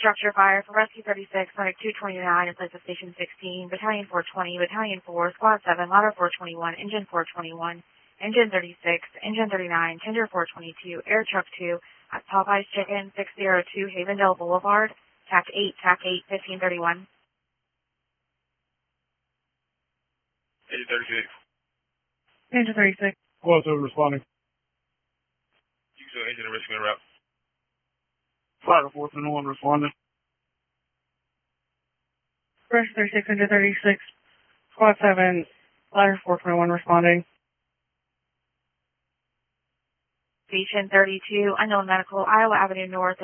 structure fire for Rescue 36, Clinic 229 in place of Station 16, Battalion 420, Battalion 4, Squad 7, Ladder 421, Engine 421, Engine 36, Engine 39, Tender 422, Air Truck 2 at Popeye's Chicken, 602 Havendale Boulevard, TAC 8, TAC 8, 1531. Engine 36. Engine 36. Squad 7 responding. You can do engine enrichment route. Ladder 421 responding. Rescue 36, Engine 36. Squad 7, Ladder 421 responding. Station 32, unknown medical, Iowa Avenue North.